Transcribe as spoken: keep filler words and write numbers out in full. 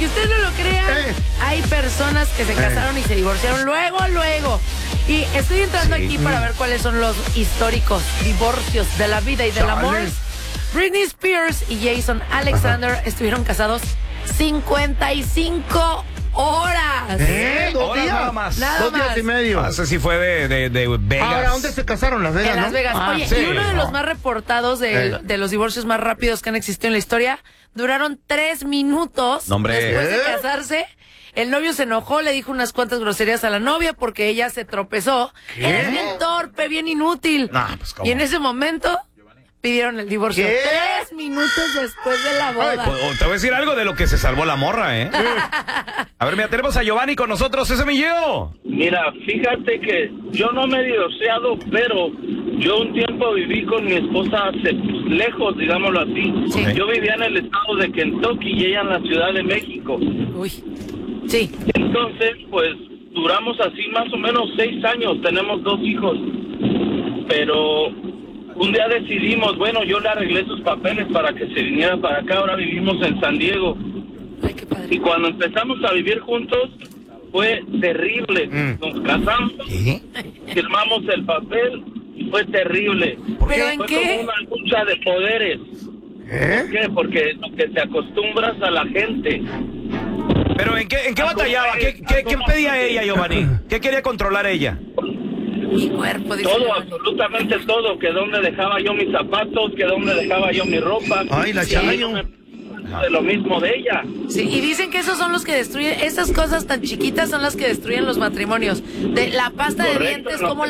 aunque usted no lo crea, Eh. hay personas que se casaron y se divorciaron luego, luego. Y estoy entrando Sí. aquí para ver cuáles son los históricos divorcios de la vida y del Chales. amor. Britney Spears y Jason Alexander estuvieron casados cincuenta y cinco horas. ¿Eh? ¿Dos Ahora días? nada más. Nada Dos días más. y medio. No sé si fue de, de, de Vegas. Ahora, ¿dónde se casaron? Las Vegas, En Las ¿no? Vegas. Ah, Oye, sí. y uno de los No. más reportados de, Eh. de los divorcios más rápidos que han existido en la historia, duraron tres minutos No, hombre. después de ¿Eh? casarse. El novio se enojó, le dijo unas cuantas groserías a la novia porque ella se tropezó. ¿Qué? Eres bien torpe, bien inútil. No, pues, ¿cómo? Y en ese momento pidieron el divorcio. ¿Qué? Tres minutos después de la boda. O- o te voy a decir algo de lo que se salvó la morra, ¿eh? A ver, mira, tenemos a Giovanni con nosotros. ¡Ese mi Gio! Mira, fíjate que yo no me he divorciado, pero yo un tiempo viví con mi esposa hace, pues, lejos, digámoslo así. Sí. Yo vivía en el estado de Kentucky y ella en la Ciudad de México. Uy. Sí. Entonces, pues, duramos así más o menos seis años, tenemos dos hijos. Pero un día decidimos, bueno, yo le arreglé sus papeles para que se viniera para acá, ahora vivimos en San Diego. Ay, qué padre. Y cuando empezamos a vivir juntos, fue terrible. Mm. Nos casamos, ¿Qué? firmamos el papel y fue terrible. ¿Pero en Fue qué? como una lucha de poderes. ¿Eh? ¿Por qué? Porque lo que te acostumbras a la gente. ¿Pero en qué, en qué batallaba? ¿Qué, qué, qué pedía ella, Giovanni? ¿Qué quería controlar ella? Mi cuerpo, dice Todo, Giovanni. absolutamente todo. Que dónde dejaba yo mis zapatos, que dónde dejaba yo mi ropa. Ay, la Sí, Chayo. no me- De lo mismo de ella. Sí, y dicen que esos son los que destruyen, esas cosas tan chiquitas son las que destruyen los matrimonios. De la pasta de Correcto, dientes, no como